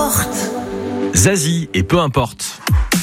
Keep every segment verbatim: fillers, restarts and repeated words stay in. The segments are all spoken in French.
importe. Zazie et peu importe.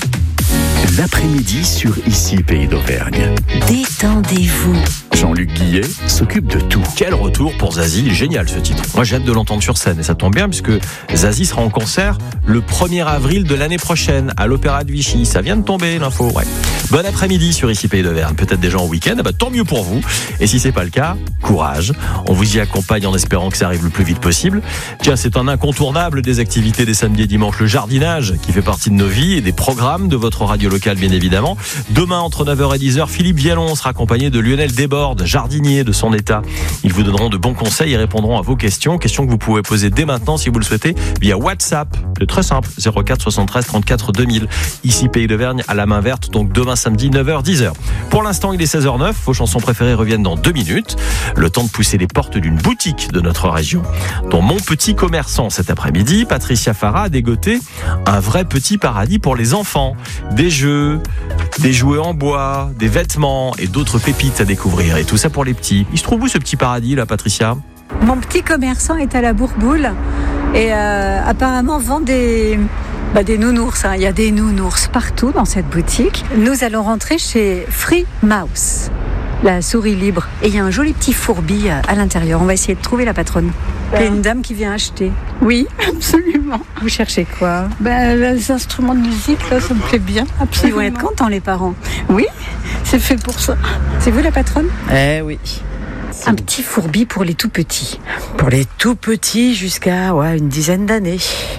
L'après-midi sur Ici Pays d'Auvergne. Détendez-vous. Jean-Luc Guillet s'occupe de tout. Quel retour pour Zazie, il est génial ce titre. Moi j'ai hâte de l'entendre sur scène et ça tombe bien puisque Zazie sera en concert le premier avril de l'année prochaine à l'Opéra de Vichy. Ça vient de tomber l'info, ouais. Bon après-midi sur Ici Pays d'Auvergne. Peut-être déjà en week-end, ah bah, tant mieux pour vous. Et si c'est pas le cas, courage. On vous y accompagne en espérant que ça arrive le plus vite possible. Tiens, c'est un incontournable des activités des samedis et dimanches, le jardinage qui fait partie de nos vies et des programmes de votre radio locale bien évidemment. Demain entre neuf heures et dix heures, Philippe Vialon sera accompagné de Lionel Desbordes, jardinier de son état. Ils vous donneront de bons conseils et répondront à vos questions. Questions que vous pouvez poser dès maintenant si vous le souhaitez via WhatsApp. C'est très simple, zéro quatre soixante-treize trente-quatre deux mille. Ici Pays d'Auvergne à la main verte, donc demain samedi neuf heures dix heures. Pour l'instant, il est seize heures neuf. Vos chansons préférées reviennent dans deux minutes. Le temps de pousser les portes d'une boutique de notre région. Dans Mon Petit Commerçant cet après-midi, Patricia Farah a dégoté un vrai petit paradis pour les enfants. Des jeux, des jouets en bois, des vêtements et d'autres pépites à découvrir. Et tout ça pour les petits. Il se trouve où ce petit paradis là, Patricia ? Mon Petit Commerçant est à la Bourboule et euh, apparemment vend des, bah, des nounours. Hein. Il y a des nounours partout dans cette boutique. Nous allons rentrer chez Free Mouse, la souris libre. Et il y a un joli petit fourbi à l'intérieur. On va essayer de trouver la patronne. Il y a une dame qui vient acheter. Oui, absolument. Vous cherchez quoi ? Ben, les instruments de musique, là, ça me plaît bien. Absolument. Ils vont être contents, les parents. Oui, c'est fait pour ça. C'est vous la patronne ? Eh oui. Un petit fourbi pour les tout petits. Pour les tout petits jusqu'à ouais, une dizaine d'années.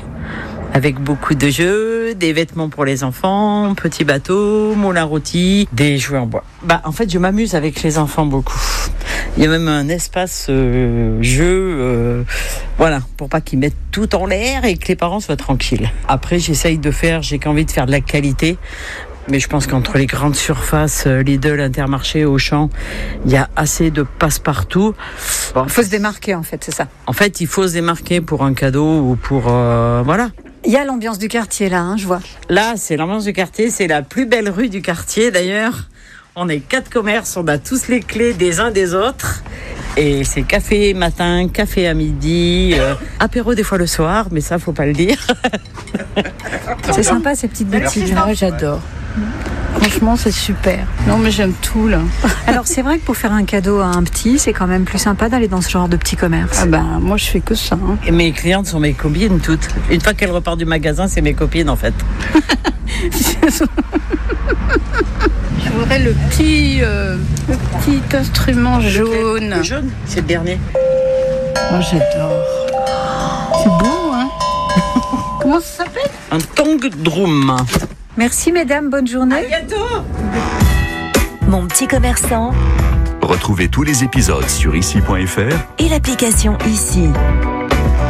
Avec beaucoup de jeux, des vêtements pour les enfants, petits bateaux, moulin rôti, des jouets en bois. Bah, en fait, je m'amuse avec les enfants beaucoup. Il y a même un espace euh, jeu, euh, voilà, pour pas qu'ils mettent tout en l'air et que les parents soient tranquilles. Après, j'essaye de faire, j'ai qu'envie de faire de la qualité. Mais je pense qu'entre les grandes surfaces, Lidl, Intermarché, Auchan, il y a assez de passe-partout. Bon, il faut se démarquer, en fait, c'est ça. En fait, il faut se démarquer pour un cadeau ou pour... Euh, voilà. Il y a l'ambiance du quartier, là, hein, je vois. Là, c'est l'ambiance du quartier. C'est la plus belle rue du quartier, d'ailleurs. On est quatre commerces, on a tous les clés des uns des autres. Et c'est café matin, café à midi, euh, apéro des fois le soir, mais ça, faut pas le dire. C'est sympa, ces petites boutiques. Moi, j'adore. Franchement, c'est super. Non, mais j'aime tout, là. Alors, c'est vrai que pour faire un cadeau à un petit, c'est quand même plus sympa d'aller dans ce genre de petit commerce. Ah ben, moi, je fais que ça. Hein. Et mes clientes sont mes copines toutes. Une fois qu'elles repartent du magasin, c'est mes copines, en fait. Je voudrais le petit, euh, le petit instrument jaune. Le jaune, c'est le dernier. Oh, j'adore. C'est beau, hein. Comment ça s'appelle ? Un tong drum. Merci, mesdames. Bonne journée. À bientôt. Mon Petit Commerçant. Retrouvez tous les épisodes sur ici point f r Et l'application Ici.